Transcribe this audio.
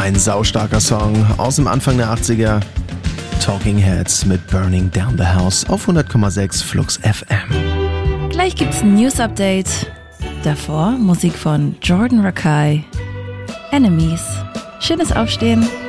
Ein saustarker Song aus dem Anfang der 80er. Talking Heads mit Burning Down the House auf 100,6 Flux FM. Gleich gibt's ein News-Update. Davor Musik von Jordan Rakei. Enemies. Schönes Aufstehen.